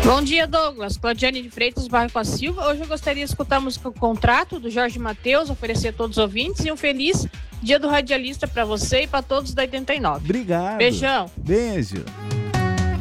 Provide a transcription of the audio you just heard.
Bom dia, Douglas. Claudiane de Freitas, bairro com a Silva. Hoje eu gostaria de escutar a música Contrato, do Jorge Mateus, oferecer a todos os ouvintes e um feliz Dia do Radialista para você e para todos da 89. Obrigado. Beijão. Beijo.